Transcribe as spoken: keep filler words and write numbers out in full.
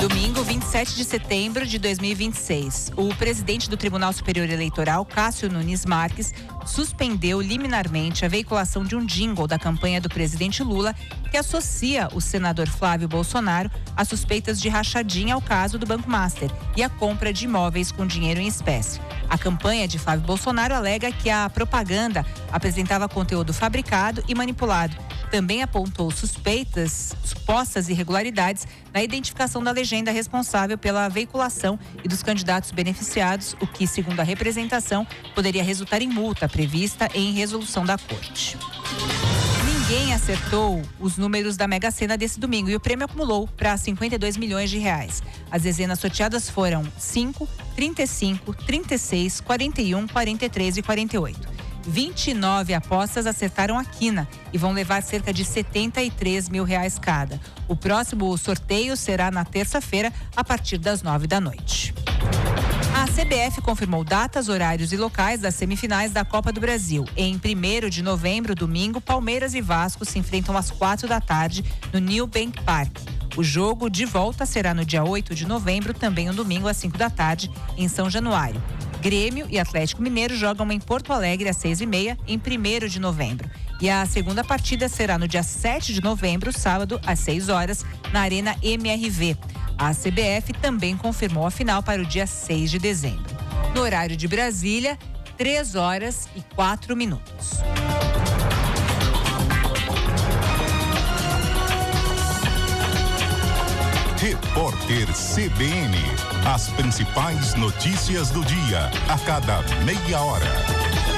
Domingo, vinte e sete de setembro de dois mil e vinte e seis. O presidente do Tribunal Superior Eleitoral, Cássio Nunes Marques, suspendeu liminarmente a veiculação de um jingle da campanha do presidente Lula que associa o senador Flávio Bolsonaro a suspeitas de rachadinha ao caso do Banco Master e a compra de imóveis com dinheiro em espécie. A campanha de Flávio Bolsonaro alega que a propaganda apresentava conteúdo fabricado e manipulado. Também apontou suspeitas, supostas irregularidades na identificação da legenda responsável pela veiculação e dos candidatos beneficiados, o que, segundo a representação, poderia resultar em multa prevista em resolução da Corte. Ninguém acertou os números da Mega Sena desse domingo e o prêmio acumulou para cinquenta e dois milhões de reais. As dezenas sorteadas foram cinco, trinta e cinco, trinta e seis, quarenta e um, quarenta e três e quarenta e oito. vinte e nove apostas acertaram a quina e vão levar cerca de setenta e três mil reais cada. O próximo sorteio será na terça-feira, a partir das nove da noite. A C B F confirmou datas, horários e locais das semifinais da Copa do Brasil. Em primeiro de novembro, domingo, Palmeiras e Vasco se enfrentam às quatro da tarde no New Bank Park. O jogo de volta será no dia oito de novembro, também um domingo às cinco da tarde, em São Januário. Grêmio e Atlético Mineiro jogam em Porto Alegre às seis e meia, em primeiro de novembro. E a segunda partida será no dia sete de novembro, sábado, às seis horas, na Arena M R V. A C B F também confirmou a final para o dia seis de dezembro. No horário de Brasília, três horas e quatro minutos. Repórter C B N. As principais notícias do dia, a cada meia hora.